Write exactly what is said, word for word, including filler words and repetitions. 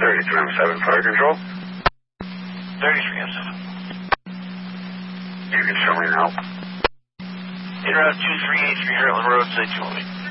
thirty-three M seven, fire control. thirty-three M seven. You can show me now. In route two three eight three Heartland Road, say two oh eight.